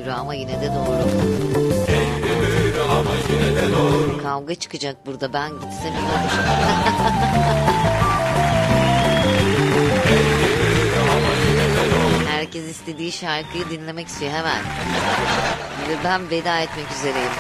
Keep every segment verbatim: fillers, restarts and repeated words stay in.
eğri ama yine de doğru. Eğri ama yine de doğru. Kavga çıkacak burada, ben gitsem iyi olur. Herkes istediği şarkıyı dinlemek istiyor hemen. Ve ben veda etmek üzereyim.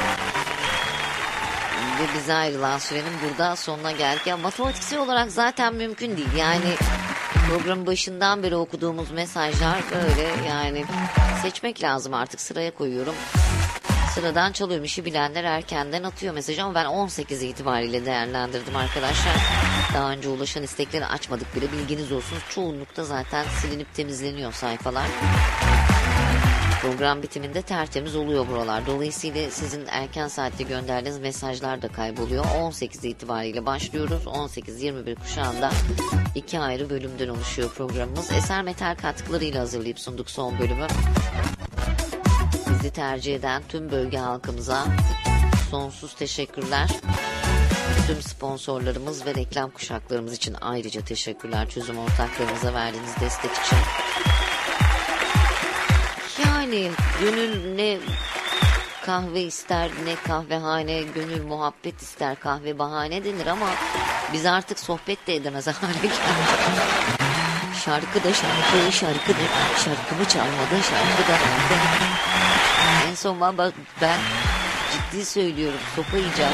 Ve bize ayrılan sürenin burada sonuna geldik. Ya matematiksel olarak zaten mümkün değil. Yani programın başından beri okuduğumuz mesajlar böyle, yani seçmek lazım artık, sıraya koyuyorum. Sıradan çalıyorum, işi bilenler erkenden atıyor mesajı ama ben on sekiz itibariyle değerlendirdim arkadaşlar. Daha önce ulaşan istekleri açmadık bile, bilginiz olsun. Çoğunlukta zaten silinip temizleniyor sayfalar. Program bitiminde tertemiz oluyor buralar. Dolayısıyla sizin erken saatte gönderdiğiniz mesajlar da kayboluyor. on sekiz itibariyle başlıyoruz. on sekiz yirmi bir kuşağında iki ayrı bölümden oluşuyor programımız. Eser Metal katkılarıyla hazırlayıp sunduk son bölümü. Bizi tercih eden tüm bölge halkımıza sonsuz teşekkürler. Tüm sponsorlarımız ve reklam kuşaklarımız için ayrıca teşekkürler. Çözüm ortaklarımıza verdiğiniz destek için. Yani gönül ne kahve ister, ne kahvehane, gönül muhabbet ister, kahve bahane denir ama biz artık sohbet de edemez hale geldik. Şarkı da şarkı, şarkı da şarkımı çalmadı, şarkı da en son baba ben ciddi söylüyorum, sopa yiyeceğim.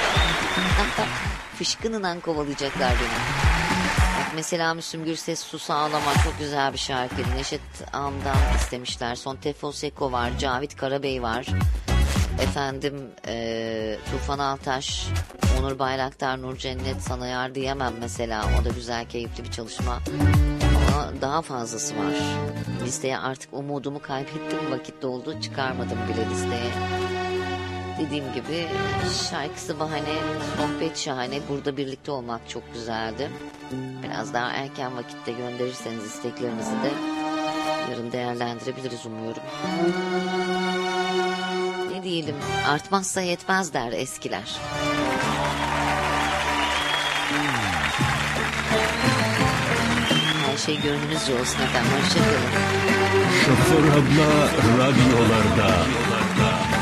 Fışkınından kovalayacaklar beni. Bak mesela Müslüm Gürses Sus Ağlama çok güzel bir şarkı. Neşet Ağam'dan istemişler. Son Tefo Seko var, Cavit Karabey var. Efendim e, Tufan Altaş, Onur Bayraktar, Nur Cennet, Sana Yar Diyemem mesela. O da güzel, keyifli bir çalışma. Ama daha fazlası var. Listeye artık umudumu kaybettim. Vakit doldu. Çıkarmadım bile listeye. Dediğim gibi şarkısı bahane, sohbet şahane. Burada birlikte olmak çok güzeldi. Biraz daha erken vakitte gönderirseniz isteklerinizi de yarın değerlendirebiliriz umuyorum. Ne diyelim, artmazsa yetmez der eskiler. Her şey gönlünüzce olsun efendim. Hoşçakalın. Şoför abla radyolarda.